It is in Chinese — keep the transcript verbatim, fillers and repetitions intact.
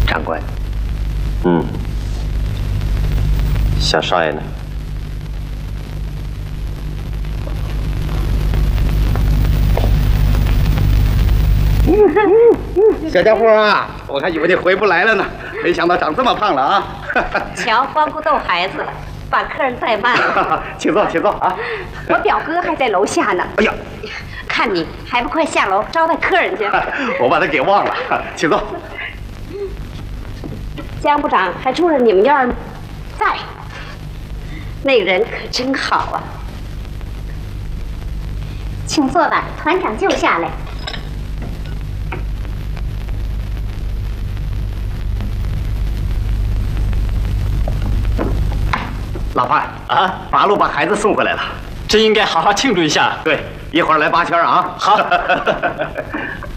长官。 嗯，小少爷呢？ 小家伙啊，我还以为你回不来了呢，没想到长这么胖了啊！ 瞧，光顾逗孩子了，把客人怠慢了。 请坐，请坐啊！ 我表哥还在楼下呢。 哎呀， 看你还不快下楼招待客人去？ 我把他给忘了，请坐。 江部长还住着你们院吗？在。那个人可真好啊。 请坐吧，团长就下来。 老范啊，八路把孩子送回来了， 真应该好好庆祝一下。 对，一会儿来八圈啊。 好。